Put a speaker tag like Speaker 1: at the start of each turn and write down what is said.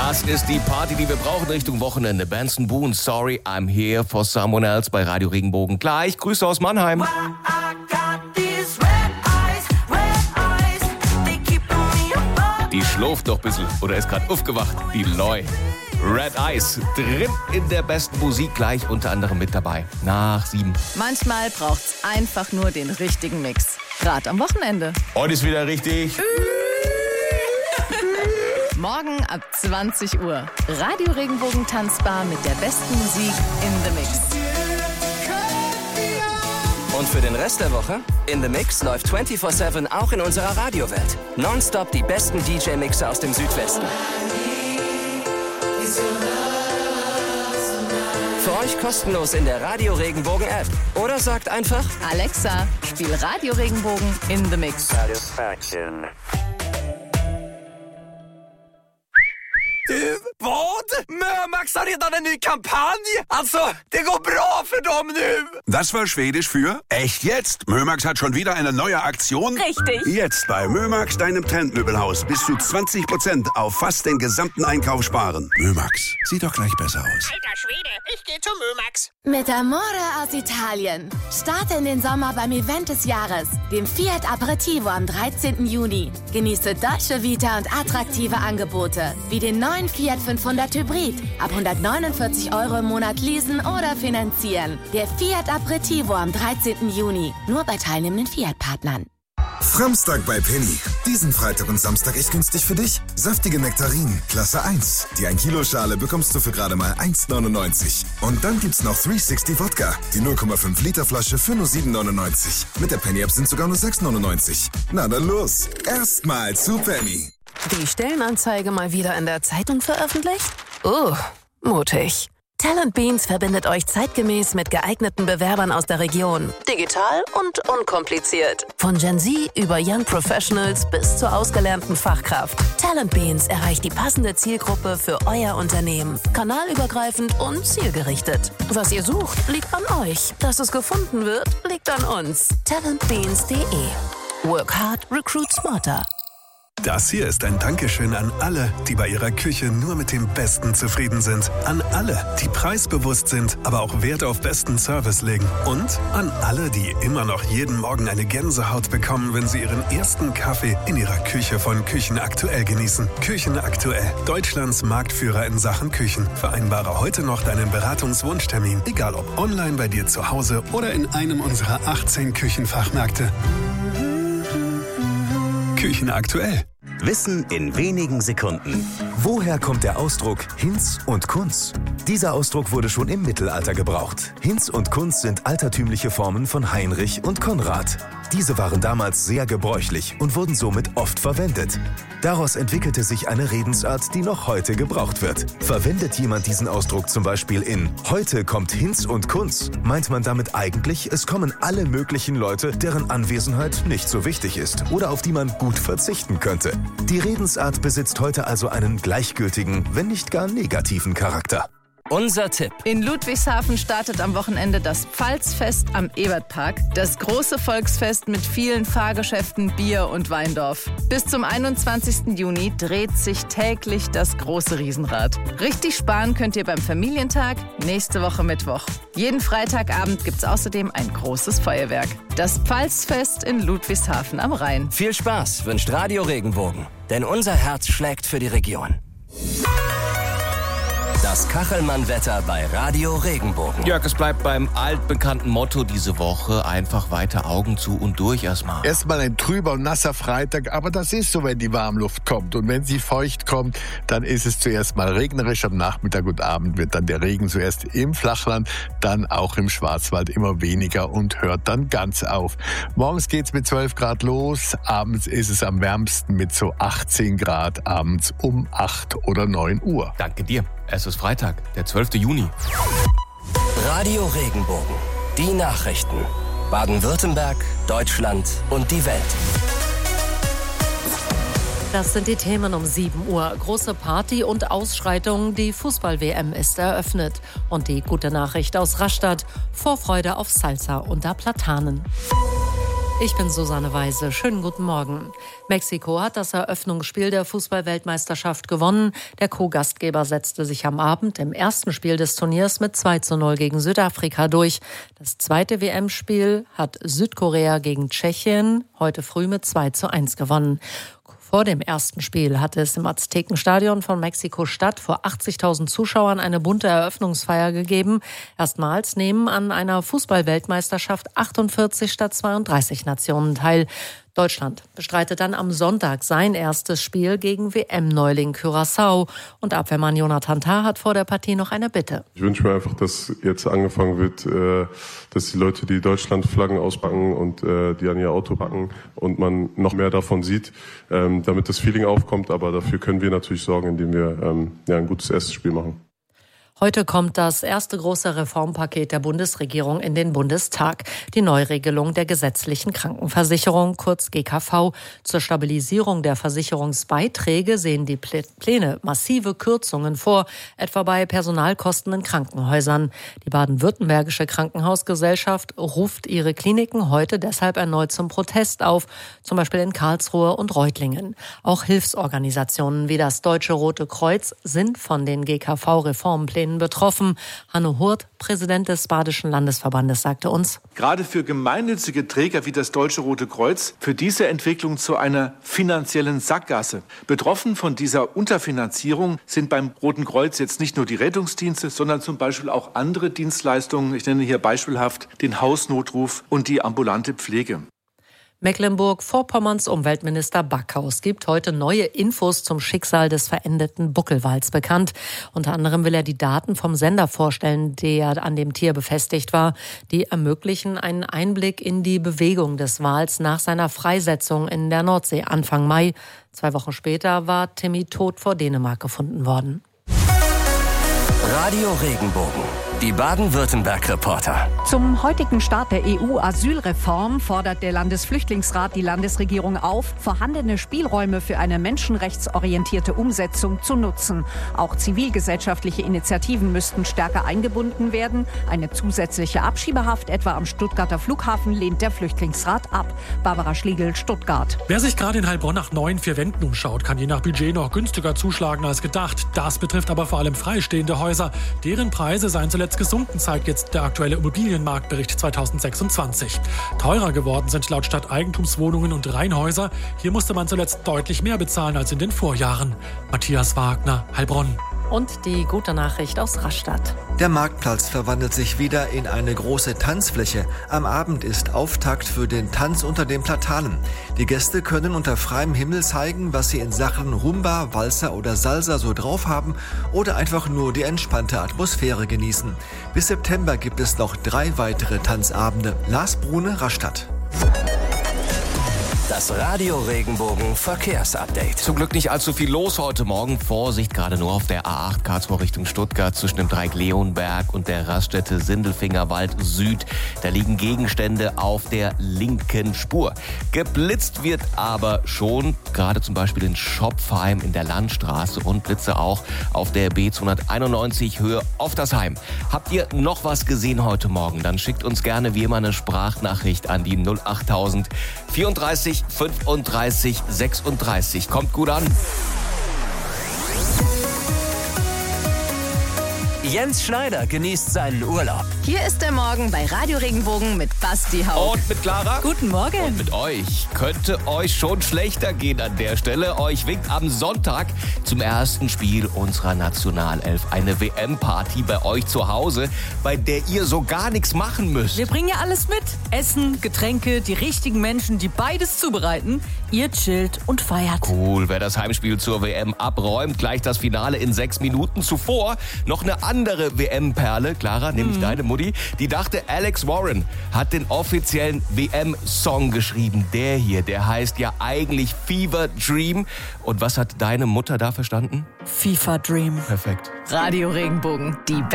Speaker 1: Das ist die Party, die wir brauchen Richtung Wochenende. Benson Boone, Sorry, I'm Here for Someone Else bei Radio Regenbogen. Gleich, Grüße aus Mannheim. Die schläft doch ein bisschen oder ist gerade aufgewacht, die Loi. Red Eyes, drin in der besten Musik, gleich unter anderem mit dabei. Nach 7.
Speaker 2: Manchmal braucht's einfach nur den richtigen Mix. Gerade am Wochenende.
Speaker 1: Heute ist wieder richtig.
Speaker 2: Morgen ab 20 Uhr. Radio Regenbogen Tanzbar mit der besten Musik in the Mix.
Speaker 3: Und für den Rest der Woche? In the Mix läuft 24/7 auch in unserer Radiowelt. Nonstop die besten DJ-Mixer aus dem Südwesten. Für euch kostenlos in der Radio Regenbogen App. Oder sagt einfach:
Speaker 2: Alexa, spiel Radio Regenbogen in the Mix.
Speaker 4: Vad? Mömax har redan en ny kampanj! Alltså, det går bra för dem nu!
Speaker 5: Das war Schwedisch für echt jetzt. Mömax hat schon wieder eine neue Aktion.
Speaker 2: Richtig.
Speaker 5: Jetzt bei Mömax, deinem Trendmöbelhaus. Bis zu 20% auf fast den gesamten Einkauf sparen. Mömax, sieht doch gleich besser aus.
Speaker 6: Alter Schwede, ich gehe zu Mömax.
Speaker 7: Mit Amore aus Italien. Starte in den Sommer beim Event des Jahres, dem Fiat Aperitivo am 13. Juni. Genieße Dolce Vita und attraktive Angebote, wie den neuen Fiat 500 Hybrid. Ab 149 € im Monat leasen oder finanzieren. Der Fiat Aperitivo am 13. Juni. Nur bei teilnehmenden Fiat-Partnern.
Speaker 8: Framstag bei Penny. Diesen Freitag und Samstag echt günstig für dich. Saftige Nektarinen, Klasse 1. Die 1 Kilo Schale bekommst du für gerade mal 1,99. Und dann gibt's noch 360 Wodka. Die 0,5 Liter Flasche für nur 7,99. Mit der Penny App sind sogar nur 6,99. Na dann los. Erstmal zu Penny.
Speaker 9: Die Stellenanzeige mal wieder in der Zeitung veröffentlicht? Mutig. Talent Beans verbindet euch zeitgemäß mit geeigneten Bewerbern aus der Region. Digital und unkompliziert. Von Gen Z über Young Professionals bis zur ausgelernten Fachkraft. Talent Beans erreicht die passende Zielgruppe für euer Unternehmen. Kanalübergreifend und zielgerichtet. Was ihr sucht, liegt an euch. Dass es gefunden wird, liegt an uns. talentbeans.de. Work hard, recruit smarter.
Speaker 10: Das hier ist ein Dankeschön an alle, die bei ihrer Küche nur mit dem Besten zufrieden sind. An alle, die preisbewusst sind, aber auch Wert auf besten Service legen. Und an alle, die immer noch jeden Morgen eine Gänsehaut bekommen, wenn sie ihren ersten Kaffee in ihrer Küche von Küchen Aktuell genießen. Küchen Aktuell, Deutschlands Marktführer in Sachen Küchen. Vereinbare heute noch deinen Beratungswunschtermin, egal ob online bei dir zu Hause oder in einem unserer 18 Küchenfachmärkte. Küchen Aktuell.
Speaker 11: Wissen in wenigen Sekunden. Woher kommt der Ausdruck Hinz und Kunz? Dieser Ausdruck wurde schon im Mittelalter gebraucht. Hinz und Kunz sind altertümliche Formen von Heinrich und Konrad. Diese waren damals sehr gebräuchlich und wurden somit oft verwendet. Daraus entwickelte sich eine Redensart, die noch heute gebraucht wird. Verwendet jemand diesen Ausdruck zum Beispiel in „Heute kommt Hinz und Kunz", meint man damit eigentlich, es kommen alle möglichen Leute, deren Anwesenheit nicht so wichtig ist oder auf die man gut verzichten könnte. Die Redensart besitzt heute also einen gleichgültigen, wenn nicht gar negativen Charakter.
Speaker 3: Unser Tipp.
Speaker 2: In Ludwigshafen startet am Wochenende das Pfalzfest am Ebertpark. Das große Volksfest mit vielen Fahrgeschäften, Bier und Weindorf. Bis zum 21. Juni dreht sich täglich das große Riesenrad. Richtig sparen könnt ihr beim Familientag nächste Woche Mittwoch. Jeden Freitagabend gibt's außerdem ein großes Feuerwerk. Das Pfalzfest in Ludwigshafen am Rhein.
Speaker 3: Viel Spaß wünscht Radio Regenbogen. Denn unser Herz schlägt für die Region. Das Kachelmann-Wetter bei Radio Regenbogen.
Speaker 1: Jörg, es bleibt beim altbekannten Motto diese Woche. Einfach weiter Augen zu und durch erstmal.
Speaker 12: Erstmal ein trüber und nasser Freitag, aber das ist so, wenn die Warmluft kommt. Und wenn sie feucht kommt, dann ist es zuerst mal regnerisch. Am Nachmittag und Abend wird dann der Regen zuerst im Flachland, dann auch im Schwarzwald immer weniger und hört dann ganz auf. Morgens geht's mit 12 Grad los, abends ist es am wärmsten mit so 18 Grad, abends um 8 oder 9 Uhr.
Speaker 1: Danke dir. Es ist Freitag, der 12. Juni.
Speaker 3: Radio Regenbogen. Die Nachrichten. Baden-Württemberg, Deutschland und die Welt.
Speaker 13: Das sind die Themen um 7 Uhr. Große Party und Ausschreitungen. Die Fußball-WM ist eröffnet. Und die gute Nachricht aus Rastatt. Vorfreude auf Salsa unter Platanen. Ich bin Susanne Weise. Schönen guten Morgen. Mexiko hat das Eröffnungsspiel der Fußball-Weltmeisterschaft gewonnen. Der Co-Gastgeber setzte sich am Abend im ersten Spiel des Turniers mit 2:0 gegen Südafrika durch. Das zweite WM-Spiel hat Südkorea gegen Tschechien heute früh mit 2:1 gewonnen. Vor dem ersten Spiel hatte es im Aztekenstadion von Mexiko-Stadt vor 80.000 Zuschauern eine bunte Eröffnungsfeier gegeben. Erstmals nehmen an einer Fußball-Weltmeisterschaft 48 statt 32 Nationen teil. Deutschland bestreitet dann am Sonntag sein erstes Spiel gegen WM-Neuling Curaçao. Und Abwehrmann Jonathan Tah hat vor der Partie noch eine Bitte.
Speaker 14: Ich wünsche mir einfach, dass jetzt angefangen wird, dass die Leute die Deutschland-Flaggen auspacken und die an ihr Auto packen und man noch mehr davon sieht, damit das Feeling aufkommt. Aber dafür können wir natürlich sorgen, indem wir ein gutes erstes Spiel machen.
Speaker 13: Heute kommt das erste große Reformpaket der Bundesregierung in den Bundestag. Die Neuregelung der gesetzlichen Krankenversicherung, kurz GKV. Zur Stabilisierung der Versicherungsbeiträge sehen die Pläne massive Kürzungen vor, etwa bei Personalkosten in Krankenhäusern. Die baden-württembergische Krankenhausgesellschaft ruft ihre Kliniken heute deshalb erneut zum Protest auf, zum Beispiel in Karlsruhe und Reutlingen. Auch Hilfsorganisationen wie das Deutsche Rote Kreuz sind von den GKV-Reformplänen betroffen. Hanno Hurt, Präsident des Badischen Landesverbandes, sagte uns:
Speaker 15: Gerade für gemeinnützige Träger wie das Deutsche Rote Kreuz führt diese Entwicklung zu einer finanziellen Sackgasse. Betroffen von dieser Unterfinanzierung sind beim Roten Kreuz jetzt nicht nur die Rettungsdienste, sondern zum Beispiel auch andere Dienstleistungen. Ich nenne hier beispielhaft den Hausnotruf und die ambulante Pflege.
Speaker 13: Mecklenburg-Vorpommerns Umweltminister Backhaus gibt heute neue Infos zum Schicksal des verendeten Buckelwals bekannt. Unter anderem will er die Daten vom Sender vorstellen, der an dem Tier befestigt war. Die ermöglichen einen Einblick in die Bewegung des Wals nach seiner Freisetzung in der Nordsee Anfang Mai. 2 Wochen später war Timmy tot vor Dänemark gefunden worden.
Speaker 3: Radio Regenbogen, die Baden-Württemberg-Reporter.
Speaker 16: Zum heutigen Start der EU-Asylreform fordert der Landesflüchtlingsrat die Landesregierung auf, vorhandene Spielräume für eine menschenrechtsorientierte Umsetzung zu nutzen. Auch zivilgesellschaftliche Initiativen müssten stärker eingebunden werden. Eine zusätzliche Abschiebehaft etwa am Stuttgarter Flughafen lehnt der Flüchtlingsrat ab. Barbara Schlegel, Stuttgart.
Speaker 17: Wer sich gerade in Heilbronn nach neuen 4 Wänden umschaut, kann je nach Budget noch günstiger zuschlagen als gedacht. Das betrifft aber vor allem freistehende Häuser. Deren Preise seien zuletzt gesunken, zeigt jetzt der aktuelle Immobilienmarktbericht 2026. Teurer geworden sind laut Stadt Eigentumswohnungen und Reihenhäuser. Hier musste man zuletzt deutlich mehr bezahlen als in den Vorjahren. Matthias Wagner, Heilbronn.
Speaker 13: Und die gute Nachricht aus Rastatt.
Speaker 18: Der Marktplatz verwandelt sich wieder in eine große Tanzfläche. Am Abend ist Auftakt für den Tanz unter den Platanen. Die Gäste können unter freiem Himmel zeigen, was sie in Sachen Rumba, Walzer oder Salsa so drauf haben oder einfach nur die entspannte Atmosphäre genießen. Bis September gibt es noch 3 weitere Tanzabende. Lars Brune, Rastatt.
Speaker 3: Das Radio Regenbogen Verkehrsupdate.
Speaker 1: Zum Glück nicht allzu viel los heute Morgen. Vorsicht, gerade nur auf der A8 Karlsruhe Richtung Stuttgart zwischen dem Dreieck Leonberg und der Raststätte Sindelfingerwald Süd. Da liegen Gegenstände auf der linken Spur. Geblitzt wird aber schon, gerade zum Beispiel in Schopfheim in der Landstraße und Blitze auch auf der B291 Höhe Oftersheim. Habt ihr noch was gesehen heute Morgen? Dann schickt uns gerne wie immer eine Sprachnachricht an die 08000 34 35 36. Kommt gut an.
Speaker 3: Jens Schneider genießt seinen Urlaub.
Speaker 2: Hier ist der Morgen bei Radio Regenbogen mit Basti Haupt.
Speaker 1: Und mit Clara.
Speaker 2: Guten Morgen.
Speaker 1: Und mit euch. Könnte euch schon schlechter gehen an der Stelle. Euch winkt am Sonntag zum ersten Spiel unserer Nationalelf eine WM-Party bei euch zu Hause, bei der ihr so gar nichts machen müsst.
Speaker 19: Wir bringen ja alles mit. Essen, Getränke, die richtigen Menschen, die beides zubereiten. Ihr chillt und feiert.
Speaker 1: Cool, wer das Heimspiel zur WM abräumt, gleich das Finale in 6 Minuten zuvor. Noch eine andere WM-Perle, Clara, nämlich deine Mutti, die dachte, Alex Warren hat den offiziellen WM-Song geschrieben. Der hier, der heißt ja eigentlich Fever Dream. Und was hat deine Mutter da verstanden?
Speaker 19: FIFA Dream.
Speaker 1: Perfekt.
Speaker 2: Radio Regenbogen, die